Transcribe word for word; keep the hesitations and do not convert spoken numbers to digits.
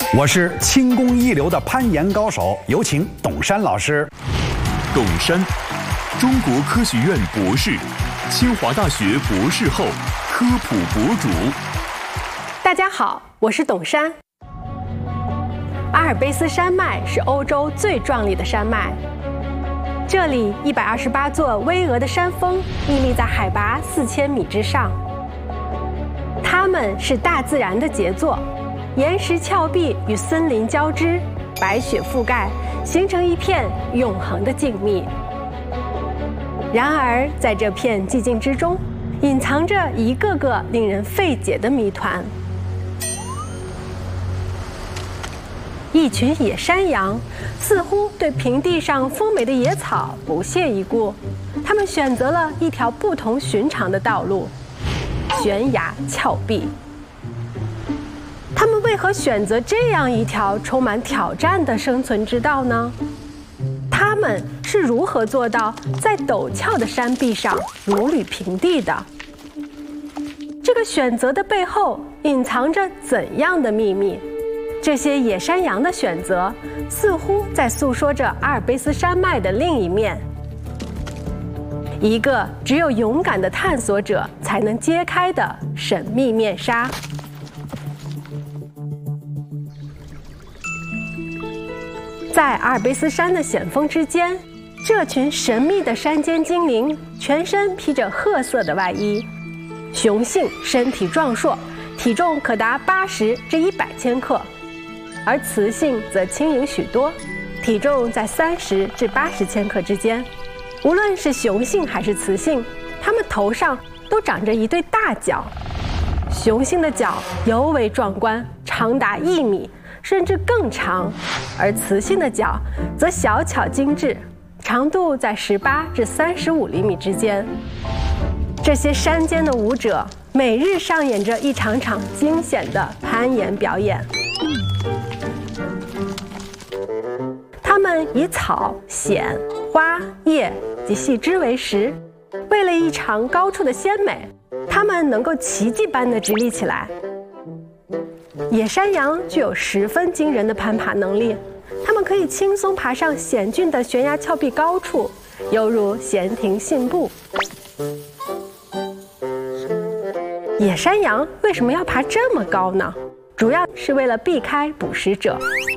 我是轻功一流的攀岩高手，有请董珊老师。 董珊，中国科学院博士，清华大学博士后，科普博主。 大家好，我是董珊。阿尔卑斯山脉是欧洲最壮丽的山脉，这里一百二十八座巍峨的山峰屹立在海拔四千米之上，它们是大自然的杰作。岩石峭壁与森林交织，白雪覆盖，形成一片永恒的静谧。然而，在这片寂静之中，隐藏着一个个令人费解的谜团。一群野山羊似乎对平地上丰美的野草不屑一顾，它们选择了一条不同寻常的道路——悬崖峭壁。他们为何选择这样一条充满挑战的生存之道呢？他们是如何做到在陡峭的山壁上如履平地的？这个选择的背后隐藏着怎样的秘密？这些野山羊的选择似乎在诉说着阿尔卑斯山脉的另一面，一个只有勇敢的探索者才能揭开的神秘面纱。在阿尔卑斯山的险峰之间，这群神秘的山间精灵全身披着褐色的外衣。雄性身体壮硕，体重可达八十至一百千克，而雌性则轻盈许多，体重在三十至八十千克之间。无论是雄性还是雌性，它们头上都长着一对大角。雄性的角尤为壮观，长达一米。甚至更长，而雌性的角则小巧精致，长度在十八至三十五厘米之间。这些山间的舞者每日上演着一场场惊险的攀岩表演。他们以草、藓、花、叶及细枝为食，为了异常高处的鲜美，他们能够奇迹般地直立起来。野山羊具有十分惊人的攀爬能力，它们可以轻松爬上险峻的悬崖峭壁高处，犹如闲庭信步。野山羊为什么要爬这么高呢？主要是为了避开捕食者。